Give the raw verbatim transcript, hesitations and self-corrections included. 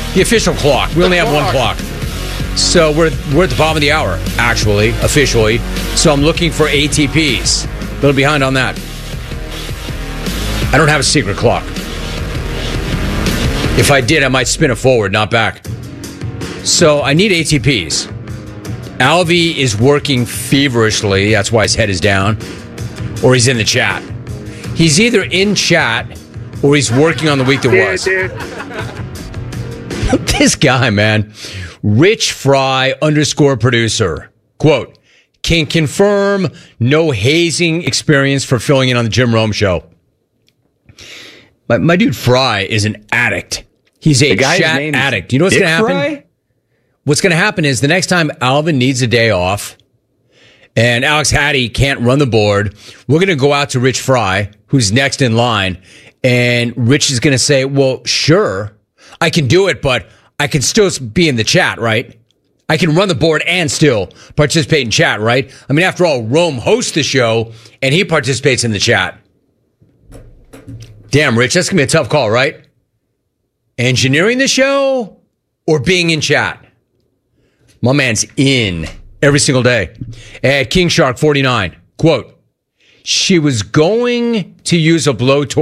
The official clock. We only have one clock. So we're we're at the bottom of the hour, actually, officially. So I'm looking for A T Ps. A little behind on that. I don't have a secret clock. If I did, I might spin it forward, not back. So I need A T Ps. Alvy is working feverishly. That's why his head is down. Or he's in the chat. He's either in chat or he's working on the week that was. This guy, man. Rich Fry underscore producer. Quote, can confirm no hazing experience for filling in on the Jim Rome show. My, my dude Fry is an addict. He's a chat addict. You know what's going to happen? Fry? What's going to happen is the next time Alvin needs a day off and Alex Hattie can't run the board, we're going to go out to Rich Fry, who's next in line, and Rich is going to say, well, sure, I can do it, but I can still be in the chat, right? I can run the board and still participate in chat, right? I mean, after all, Rome hosts the show, and he participates in the chat. Damn, Rich, that's going to be a tough call, right? Engineering the show or being in chat? My man's in every single day. At King Shark forty-nine, quote, she was going to use a blowtorch